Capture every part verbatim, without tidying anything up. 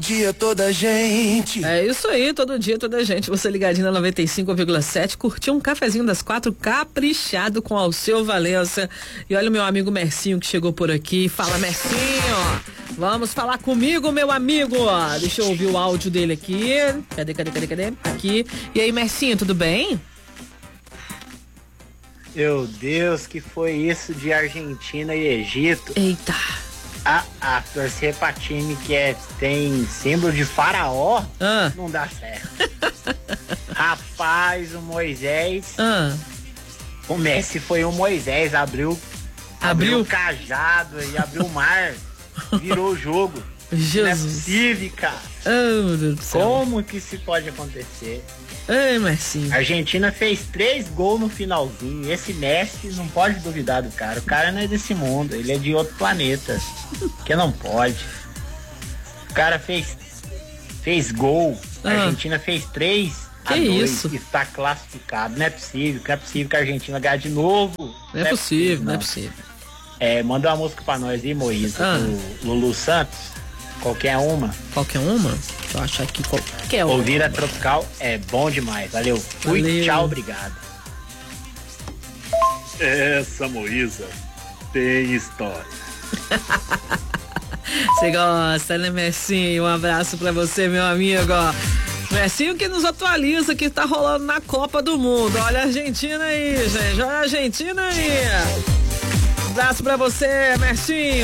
Dia toda gente. É isso aí, todo dia, toda gente. Você ligadinho na noventa e cinco vírgula sete, curtiu um cafezinho das quatro caprichado com Alceu Valença. E olha o meu amigo Mercinho que chegou por aqui. Fala, Mercinho. Vamos falar comigo, meu amigo. Deixa eu ouvir o áudio dele aqui. Cadê, cadê, cadê, cadê? Aqui. E aí, Mercinho, tudo bem? Meu Deus, que foi isso de Argentina e Egito? Eita. Ah, ah, torcer pra time que é, tem símbolo de faraó, ah. não dá certo. Rapaz, o Moisés, ah. o Messi foi o Moisés, abriu, abriu? abriu o cajado e abriu o mar, virou o jogo. Jesus. Não é possível, cara. Oh, meu Deus do céu. Como que isso pode acontecer? Ai, Mercinho. A Argentina fez três gols no finalzinho. Esse Messi não pode duvidar do cara. O cara não é desse mundo, ele é de outro planeta. Que não pode. O cara fez fez gol. A ah. Argentina fez três que a dois. Isso? Está classificado. Não é possível. Não é possível que a Argentina ganhe de novo. Não, não é possível, possível não. não é possível. É, manda uma música pra nós aí, Moisés. Ah. Do Lulu Santos. Qualquer uma. Qualquer uma? Deixa eu achar aqui qualquer uma. Ouvir a Tropical é bom demais. Valeu. Fui, Valeu. Tchau, obrigado. Essa Moísa tem história. Você gosta, né, Mercinho? Um abraço pra você, meu amigo. Mercinho que nos atualiza que tá rolando na Copa do Mundo. Olha a Argentina aí, gente. Olha a Argentina aí. Um abraço pra você, Mercinho.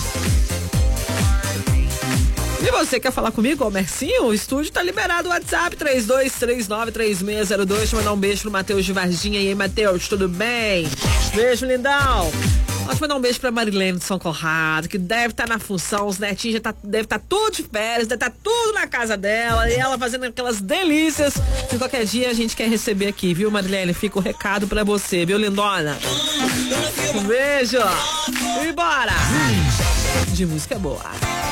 E você quer falar comigo, ó, Mercinho? O estúdio tá liberado, o WhatsApp três dois três nove três seis zero dois. Deixa eu mandar um beijo pro Matheus de Varginha. E aí, Matheus, tudo bem? Beijo, lindão. Pode mandar um beijo pra Marilene de São Conrado, que deve estar tá na função, os netinhos já tá, deve estar tá tudo de férias, deve estar tá tudo na casa dela, e ela fazendo aquelas delícias. E qualquer dia a gente quer receber aqui, viu, Marilene? Fica o recado pra você, viu, lindona? Um beijo. E bora! De música boa.